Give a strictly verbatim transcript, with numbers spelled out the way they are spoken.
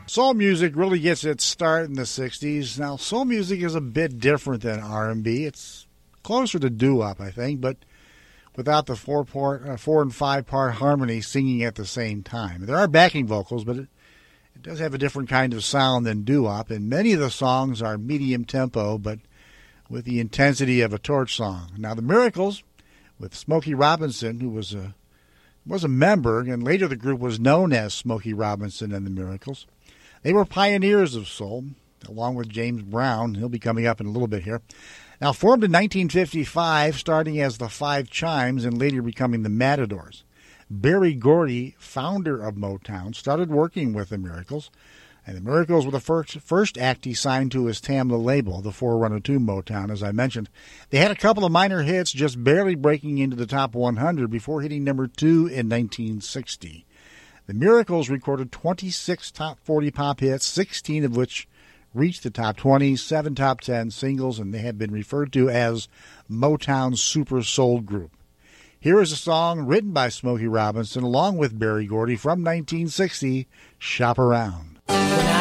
Soul music really gets its start in the sixties. Now, soul music is a bit different than R and B. It's closer to doo-wop, I think, but without the four part, uh, four and five part harmony singing at the same time. There are backing vocals, but it, it does have a different kind of sound than doo-wop, and many of the songs are medium tempo, but with the intensity of a Torch song. Now, the Miracles, with Smokey Robinson, who was a was a member, and later the group was known as Smokey Robinson and the Miracles. They were pioneers of soul, along with James Brown. He'll be coming up in a little bit here. Now, formed in nineteen fifty-five, starting as the Five Chimes and later becoming the Matadors. Berry Gordy, founder of Motown, started working with the Miracles, and the Miracles were the first, first act he signed to his Tamla label, the forerunner to Motown, as I mentioned. They had a couple of minor hits, just barely breaking into the top one hundred before hitting number two in nineteen sixty. The Miracles recorded twenty-six top forty pop hits, sixteen of which reached the top twenty, seven top ten singles, and they have been referred to as Motown's Super Soul Group. Here is a song written by Smokey Robinson along with Berry Gordy from nineteen sixty, Shop Around. When I